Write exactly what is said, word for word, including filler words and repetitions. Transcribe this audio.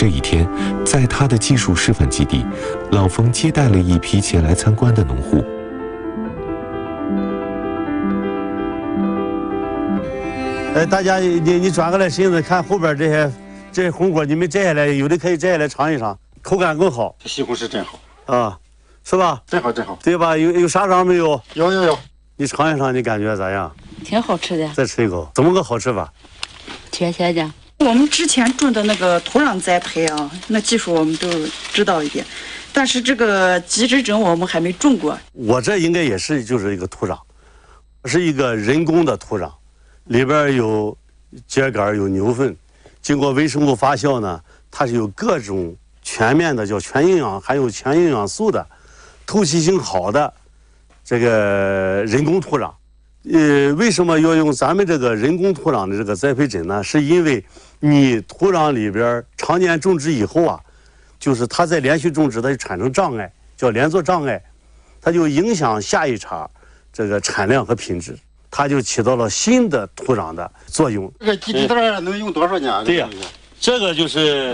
这一天，在他的技术示范基地，老冯接待了一批前来参观的农户。 哎，大家你你转过来身子看后边这些这些红果，你们摘下来，有的可以摘下来尝一尝，口感更好。 这西红柿真好啊，是吧？ 真好真好， 对吧？有有啥招没有？ 有有有。 你尝一尝，你感觉咋样？ 挺好吃的。 再吃一口，怎么个好吃法？ 甜甜的。 我们之前种的那个土壤栽培啊，那技术我们都知道一点，但是这个极致种我们还没种过。 我这应该也是就是一个土壤，是一个人工的土壤，里边有秸秆，有牛粪，经过微生物发酵呢，它是有各种全面的叫全营养，含有全营养素的，透气性好的这个人工土壤。呃，为什么要用咱们这个人工土壤的这个栽培针呢？是因为你土壤里边常年种植以后啊，就是它在连续种植，它就产生障碍，叫连作障碍，它就影响下一茬这个产量和品质，它就起到了新的土壤的作用。 这个基地袋能用多少年？ 对呀，这个就是。